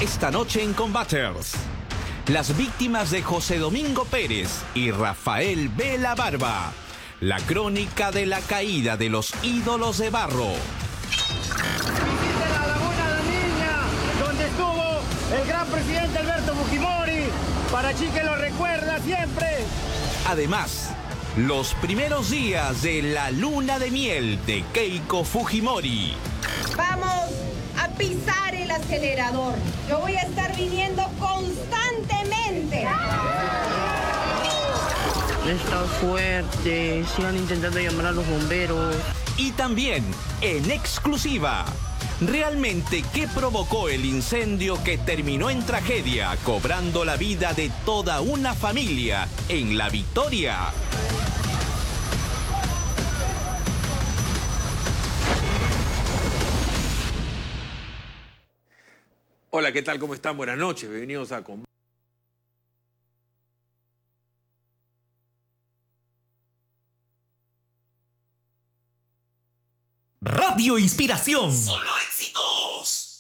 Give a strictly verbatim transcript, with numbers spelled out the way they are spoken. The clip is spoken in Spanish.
Esta noche en Combaters, las víctimas de José Domingo Pérez y Rafael Vela Barba. La crónica de la caída de los ídolos de barro. Visite la Laguna La Niña, donde estuvo el gran presidente Alberto Fujimori. Parachi que lo recuerda siempre. Además, los primeros días de la luna de miel de Keiko Fujimori. Vamos a pisar el acelerador. Yo voy a estar viniendo constantemente. Está fuerte, sigan intentando llamar a los bomberos. Y también, en exclusiva, ¿realmente qué provocó el incendio que terminó en tragedia, cobrando la vida de toda una familia en La Victoria? Hola, ¿qué tal? ¿Cómo están? Buenas noches. Bienvenidos a Combaters. Radio Inspiración. Solo éxitos.